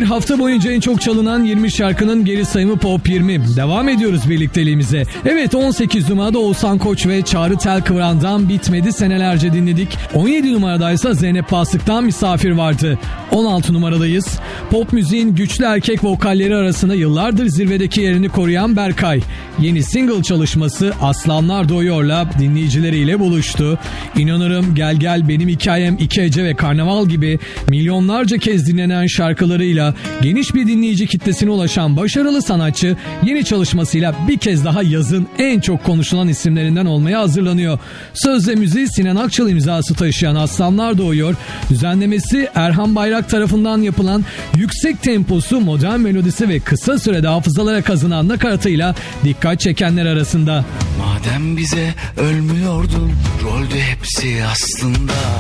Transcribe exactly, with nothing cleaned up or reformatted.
Bir hafta boyunca en çok çalınan yirmi şarkının geri sayımı Pop yirmi. Devam ediyoruz birlikteliğimize. Evet, on sekiz numarada Oğuzhan Koç ve Çağrı Telkıvran'dan Bitmedi senelerce dinledik. on yedi numaradaysa Zeynep Bastık'tan Misafir vardı. on altı numaradayız. Pop müziğin güçlü erkek vokalleri arasında yıllardır zirvedeki yerini koruyan Berkay. Yeni single çalışması Aslanlar Doyuyor'la dinleyicileriyle buluştu. İnanırım, Gel Gel, Benim Hikayem, İki Ece ve Karnaval gibi milyonlarca kez dinlenen şarkılarıyla geniş bir dinleyici kitlesine ulaşan başarılı sanatçı yeni çalışmasıyla bir kez daha yazın en çok konuşulan isimlerinden olmaya hazırlanıyor. Sözle müziği Sinan Akçıl imzası taşıyan Aslanlar Doğuyor, düzenlemesi Erhan Bayrak tarafından yapılan yüksek temposu, modern melodisi ve kısa sürede hafızalara kazınan nakaratıyla dikkat çekenler arasında. Madem bize ölmüyordun, roldü hepsi aslında.